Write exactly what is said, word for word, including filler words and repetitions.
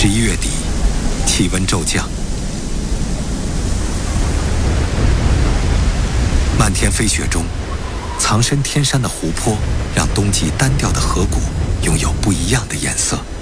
十一月底，气温骤降，漫天飞雪中，藏身天山的湖泊让冬季单调的河谷拥有不一样的颜色。